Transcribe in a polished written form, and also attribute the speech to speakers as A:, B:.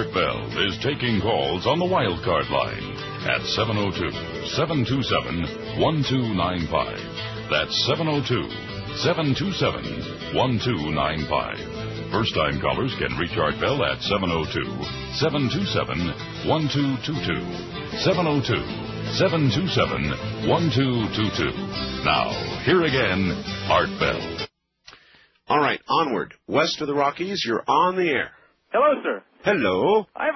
A: Art Bell is taking calls on the wild card line at 702-727-1295. That's 702-727-1295. First-time callers can reach Art Bell at 702-727-1222. 702-727-1222. Now, here again, Art Bell.
B: All right, onward. West of the Rockies, you're on the air.
C: Hello, sir.
B: Hello.
C: I have